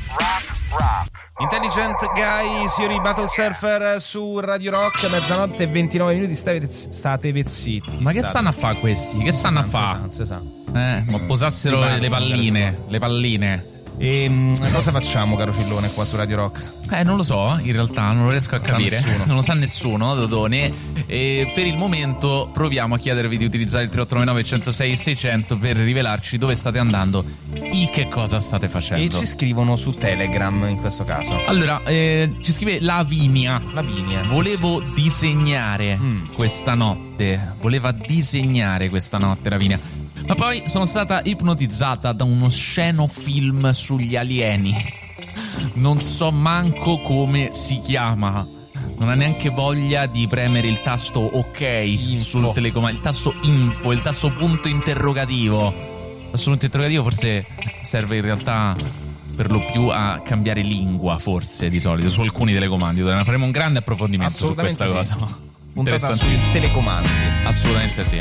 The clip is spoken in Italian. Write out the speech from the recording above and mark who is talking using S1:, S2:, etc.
S1: Intelligent Guy, signori Battle Surfer su Radio Rock, mezzanotte e 29 minuti. State zitti.
S2: Ma che stanno a fare questi? Che stanno a fare?
S1: Non si sa.
S2: Ma posassero le palline.
S1: E cosa facciamo, caro Cillone, qua su Radio Rock?
S2: Non lo so, in realtà non lo riesco a capire. Non lo sa nessuno, Dodone. E per il momento proviamo a chiedervi di utilizzare il 3899 106 600 per rivelarci dove state andando e che cosa state facendo.
S1: E ci scrivono su Telegram in questo caso.
S2: Allora, ci scrive Lavinia. Volevo disegnare questa notte. Voleva disegnare questa notte, Lavinia. Ma poi sono stata ipnotizzata da uno sceno film sugli alieni. Non so manco come si chiama. Non ha neanche voglia di premere il tasto ok sul telecomando. Il tasto info, il tasto punto interrogativo. Il tasto punto interrogativo forse serve in realtà per lo più a cambiare lingua, forse di solito, su alcuni telecomandi. Faremo un grande approfondimento su questa cosa.
S1: Puntata sui telecomandi.
S2: Assolutamente sì.